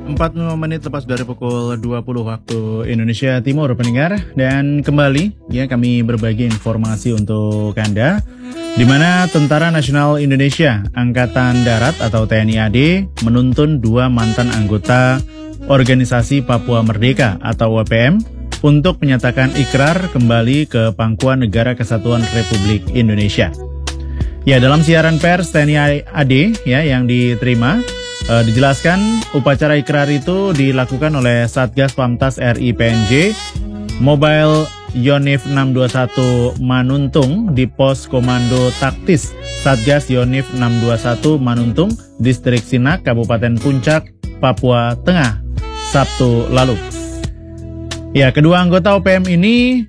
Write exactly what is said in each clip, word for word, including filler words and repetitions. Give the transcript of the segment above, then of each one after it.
empat puluh lima menit lepas dari pukul dua puluh waktu Indonesia Timur, pendengar. Dan kembali ya kami berbagi informasi untuk Anda, di mana Tentara Nasional Indonesia Angkatan Darat atau T N I A D menuntun dua mantan anggota Organisasi Papua Merdeka atau O P M untuk menyatakan ikrar kembali ke pangkuan Negara Kesatuan Republik Indonesia. Ya, dalam siaran pers T N I A D ya yang diterima, Uh, dijelaskan upacara ikrar itu dilakukan oleh Satgas Pamtas R I P N J Mobile Yonif enam dua satu Manuntung di Pos Komando Taktis Satgas Yonif enam dua satu Manuntung, Distrik Sinak, Kabupaten Puncak, Papua Tengah, Sabtu lalu. Ya, kedua anggota O P M ini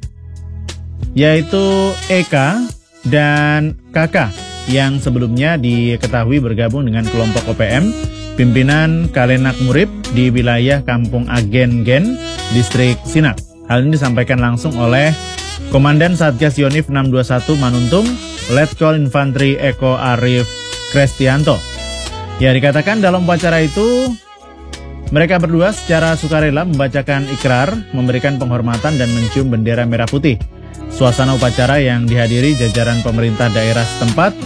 yaitu E K dan K K yang sebelumnya diketahui bergabung dengan kelompok O P M pimpinan Kalenak Murib di wilayah Kampung Agen Gen, Distrik Sinak. Hal ini disampaikan langsung oleh Komandan Satgas Yonif enam dua satu Manuntung, Letkol Infantri Eko Arif Krestianto. Ya, dikatakan dalam upacara itu mereka berdua secara sukarela membacakan ikrar, memberikan penghormatan dan mencium bendera merah putih. Suasana upacara yang dihadiri jajaran pemerintah daerah setempat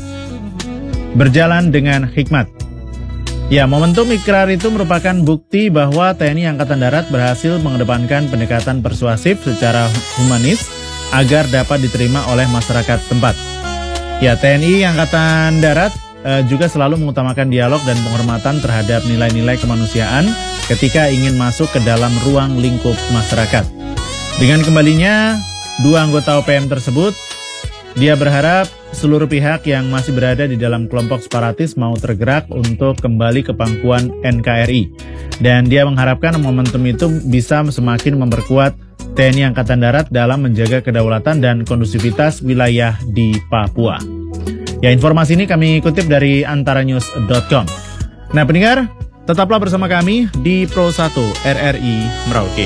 berjalan dengan hikmat. Ya, momentum ikrar itu merupakan bukti bahwa T N I Angkatan Darat berhasil mengedepankan pendekatan persuasif secara humanis agar dapat diterima oleh masyarakat setempat. Ya, T N I Angkatan Darat eh, juga selalu mengutamakan dialog dan penghormatan terhadap nilai-nilai kemanusiaan ketika ingin masuk ke dalam ruang lingkup masyarakat. Dengan kembalinya dua anggota O P M tersebut, dia berharap seluruh pihak yang masih berada di dalam kelompok separatis mau tergerak untuk kembali ke pangkuan N K R I. Dan dia mengharapkan momentum itu bisa semakin memperkuat T N I Angkatan Darat dalam menjaga kedaulatan dan kondusivitas wilayah di Papua. Ya, informasi ini kami kutip dari antaranews dot com. Nah, pendengar, tetaplah bersama kami di Pro satu R R I Merauke.